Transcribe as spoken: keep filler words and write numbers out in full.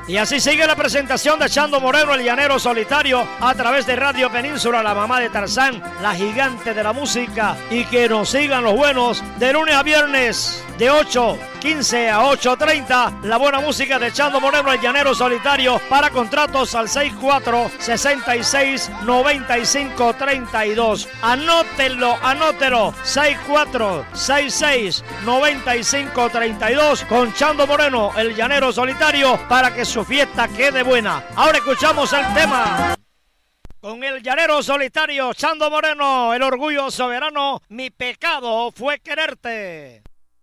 Y así sigue la presentación de Chando Moreno, el llanero solitario, a través de Radio Península, la mamá de Tarzán, la gigante de la música. Y que nos sigan los buenos de lunes a viernes, de ocho quince a ocho treinta, la buena música de Chando Moreno, el llanero solitario. Para contratos al seis cuatro, seis seis, nueve cinco tres dos. Anótenlo, anótelo, seis cuatro, seis seis, nueve cinco tres dos, con Chando Moreno, el llanero solitario, para que su fiesta quede buena. Ahora escuchamos el tema con el llanero solitario, Chando Moreno, el orgullo soberano. Mi pecado fue quererte.